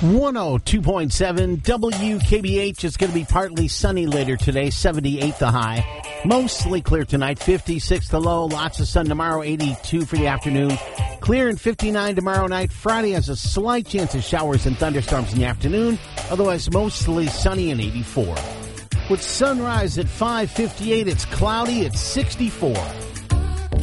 102.7 WKBH. Is going to be partly sunny later today, 78 the high. Mostly clear tonight, 56 the low. Lots of sun tomorrow, 82 for the afternoon. Clear and 59 tomorrow night. Friday has a slight chance of showers and thunderstorms in the afternoon. Otherwise, mostly sunny and 84. With sunrise at 5:58, it's cloudy at 64.